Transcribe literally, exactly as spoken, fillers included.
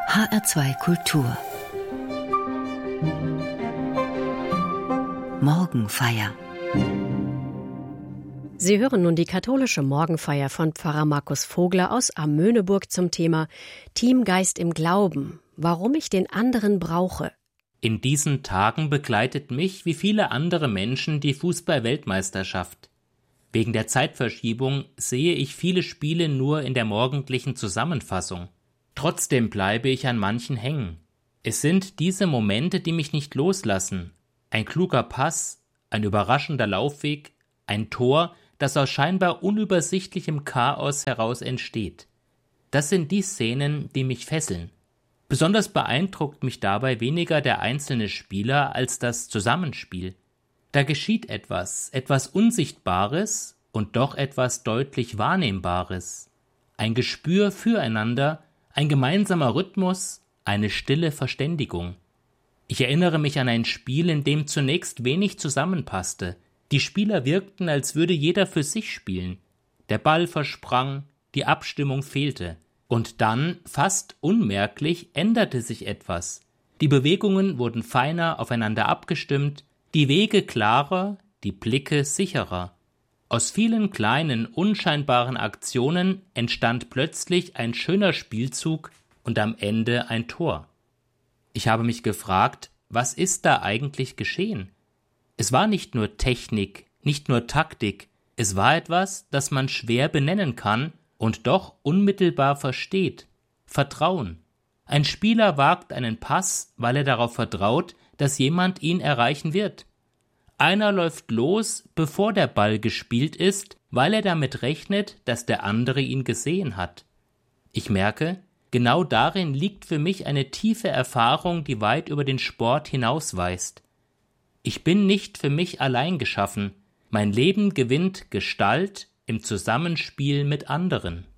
H R zwei Kultur Morgenfeier. Sie hören nun die katholische Morgenfeier von Pfarrer Markus Vogler aus Amöneburg zum Thema Teamgeist im Glauben, warum ich den anderen brauche. In diesen Tagen begleitet mich wie viele andere Menschen die Fußball-Weltmeisterschaft. Wegen der Zeitverschiebung sehe ich viele Spiele nur in der morgendlichen Zusammenfassung. Trotzdem bleibe ich an manchen hängen. Es sind diese Momente, die mich nicht loslassen. Ein kluger Pass, ein überraschender Laufweg, ein Tor, das aus scheinbar unübersichtlichem Chaos heraus entsteht. Das sind die Szenen, die mich fesseln. Besonders beeindruckt mich dabei weniger der einzelne Spieler als das Zusammenspiel. Da geschieht etwas, etwas Unsichtbares und doch etwas deutlich Wahrnehmbares. Ein Gespür füreinander, ein gemeinsamer Rhythmus, eine stille Verständigung. Ich erinnere mich an ein Spiel, in dem zunächst wenig zusammenpasste. Die Spieler wirkten, als würde jeder für sich spielen. Der Ball versprang, die Abstimmung fehlte. Und dann, fast unmerklich, änderte sich etwas. Die Bewegungen wurden feiner aufeinander abgestimmt, die Wege klarer, die Blicke sicherer. Aus vielen kleinen, unscheinbaren Aktionen entstand plötzlich ein schöner Spielzug und am Ende ein Tor. Ich habe mich gefragt, was ist da eigentlich geschehen? Es war nicht nur Technik, nicht nur Taktik, es war etwas, das man schwer benennen kann und doch unmittelbar versteht. Vertrauen. Ein Spieler wagt einen Pass, weil er darauf vertraut, dass jemand ihn erreichen wird. Einer läuft los, bevor der Ball gespielt ist, weil er damit rechnet, dass der andere ihn gesehen hat. Ich merke, genau darin liegt für mich eine tiefe Erfahrung, die weit über den Sport hinausweist. Ich bin nicht für mich allein geschaffen. Mein Leben gewinnt Gestalt im Zusammenspiel mit anderen.